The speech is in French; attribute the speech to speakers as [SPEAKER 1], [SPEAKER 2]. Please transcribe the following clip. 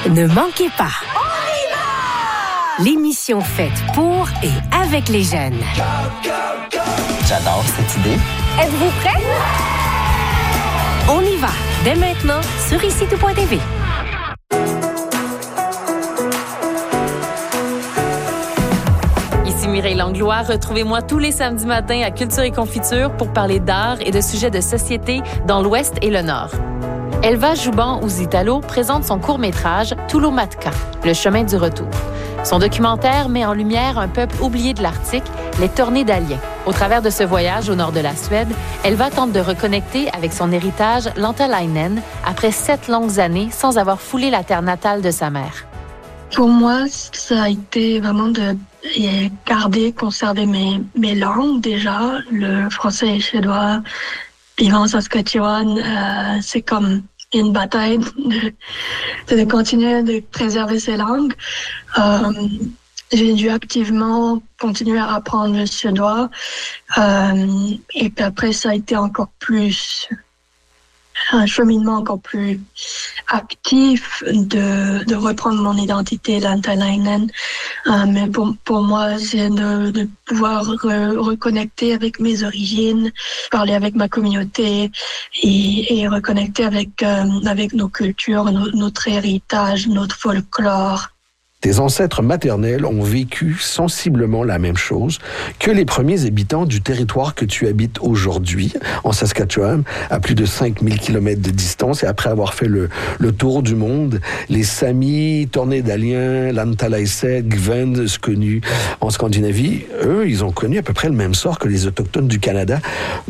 [SPEAKER 1] Ne manquez pas. L'émission faite pour et avec les jeunes.
[SPEAKER 2] J'adore cette idée.
[SPEAKER 1] Êtes-vous prêts? On y va, dès maintenant, sur ICTV.
[SPEAKER 3] Ici Mireille Langlois. Retrouvez-moi tous les samedis matins à Culture et Confiture pour parler d'art et de sujets de société dans l'Ouest et le Nord. Elva Jouban-Ouzitalo présente son court-métrage « Toulomatka, le chemin du retour ». Son documentaire met en lumière un peuple oublié de l'Arctique, les Tornédaliens. Au travers de ce voyage au nord de la Suède, Elva tente de reconnecter avec son héritage Lantalainen après 7 longues années sans avoir foulé la terre natale de sa mère.
[SPEAKER 4] Pour moi, ça a été vraiment de conserver mes langues déjà, le français et le suédois. Vivant en Saskatchewan, c'est comme une bataille de continuer de préserver ces langues. J'ai dû activement continuer à apprendre le suédois. Et puis après, ça a été encore plus un cheminement encore plus actif de reprendre mon identité Lantalainen. Mais pour moi, c'est de pouvoir reconnecter avec mes origines, parler avec ma communauté et reconnecter avec nos cultures, notre héritage, notre folklore.
[SPEAKER 5] Tes ancêtres maternels ont vécu sensiblement la même chose que les premiers habitants du territoire que tu habites aujourd'hui, en Saskatchewan, à plus de 5000 km de distance. Et après avoir fait le tour du monde, les Samis, Tornédaliens, Lantalaiset, Gven, connus en Scandinavie, eux, ils ont connu à peu près le même sort que les Autochtones du Canada.